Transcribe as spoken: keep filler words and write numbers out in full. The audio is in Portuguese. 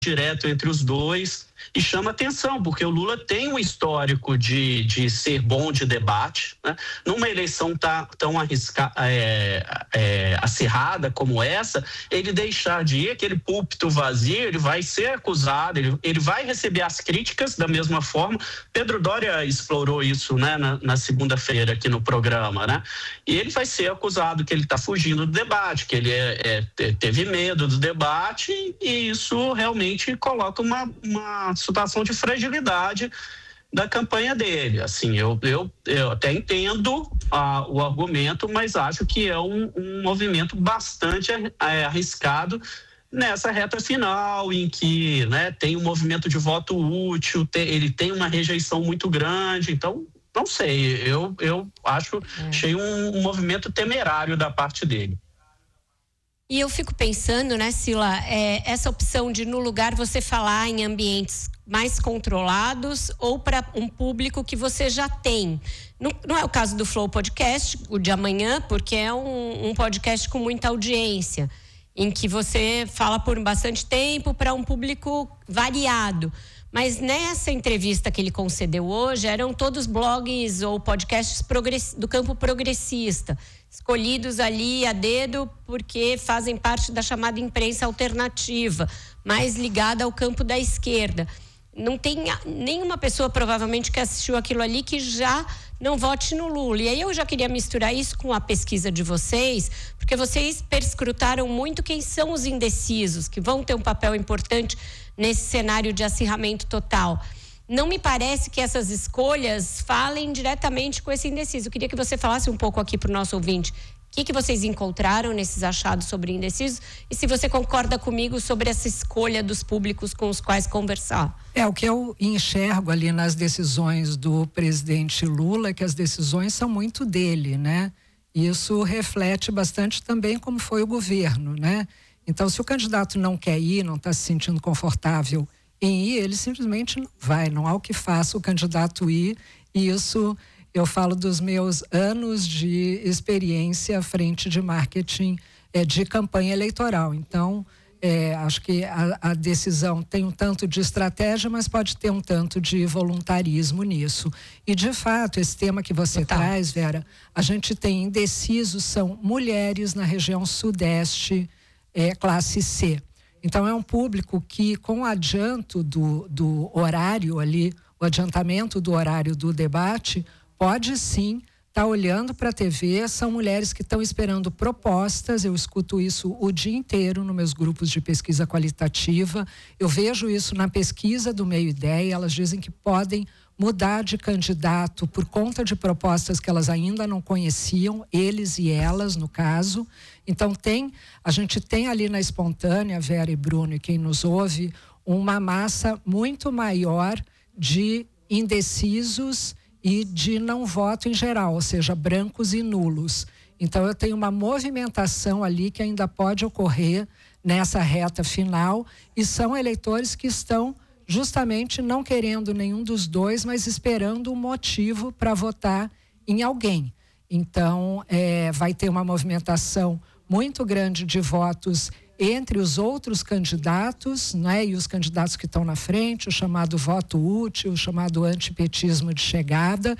direto entre os dois e chama atenção, porque o Lula tem um histórico de, de ser bom de debate, né? Numa eleição tá, tão arrisca, é, é, acirrada como essa, ele deixar de ir, aquele púlpito vazio, ele vai ser acusado, ele, ele vai receber as críticas da mesma forma. Pedro Doria explorou isso, né, na, na segunda-feira aqui no programa, né? E ele vai ser acusado que ele está fugindo do debate, que ele é, é, teve medo do debate, e isso realmente coloca uma, uma situação de fragilidade da campanha dele. Assim, eu, eu, eu até entendo ah, o argumento, mas acho que é um, um movimento bastante é, arriscado nessa reta final, em que, né, tem um movimento de voto útil, tem, ele tem uma rejeição muito grande. Então, não sei, eu, eu acho, é. achei um, um movimento temerário da parte dele. E eu fico pensando, né, Sila, é, essa opção de, no lugar, você falar em ambientes mais controlados ou para um público que você já tem. Não, não é o caso do Flow Podcast, o de amanhã, porque é um, um podcast com muita audiência, em que você fala por bastante tempo para um público variado. Mas nessa entrevista que ele concedeu hoje, eram todos blogs ou podcasts do campo progressista, escolhidos ali a dedo porque fazem parte da chamada imprensa alternativa, mais ligada ao campo da esquerda. Não tem nenhuma pessoa, provavelmente, que assistiu aquilo ali que já não vote no Lula. E aí eu já queria misturar isso com a pesquisa de vocês, porque vocês perscrutaram muito quem são os indecisos, que vão ter um papel importante nesse cenário de acirramento total. Não me parece que essas escolhas falem diretamente com esse indeciso. Eu queria que você falasse um pouco aqui para o nosso ouvinte. O que, que vocês encontraram nesses achados sobre indecisos? E se você concorda comigo sobre essa escolha dos públicos com os quais conversar? É, o que eu enxergo ali nas decisões do presidente Lula é que as decisões são muito dele, né? Isso reflete bastante também como foi o governo, né? Então, se o candidato não quer ir, não está se sentindo confortável em ir, ele simplesmente não vai, não há o que faça o candidato ir. E isso eu falo dos meus anos de experiência à frente de marketing é, de campanha eleitoral. Então, é, acho que a, a decisão tem um tanto de estratégia, mas pode ter um tanto de voluntarismo nisso. E, de fato, esse tema que você tá. traz, Vera, a gente tem indecisos, são mulheres na região sudeste, é, classe C. Então, é um público que, com o adianto do, do horário ali, o adiantamento do horário do debate, pode sim estar tá olhando para a T V. São mulheres que estão esperando propostas. Eu escuto isso o dia inteiro nos meus grupos de pesquisa qualitativa. Eu vejo isso na pesquisa do Meio Ideia. Elas dizem que podem mudar de candidato por conta de propostas que elas ainda não conheciam, eles e elas, no caso. Então, tem, a gente tem ali na Espontânea, Vera e Bruno, e quem nos ouve, uma massa muito maior de indecisos e de não voto em geral, ou seja, brancos e nulos. Então, eu tenho uma movimentação ali que ainda pode ocorrer nessa reta final, e são eleitores que estão justamente não querendo nenhum dos dois, mas esperando um motivo para votar em alguém. Então, é, vai ter uma movimentação muito grande de votos entre os outros candidatos, né, e os candidatos que estão na frente, o chamado voto útil, o chamado antipetismo de chegada,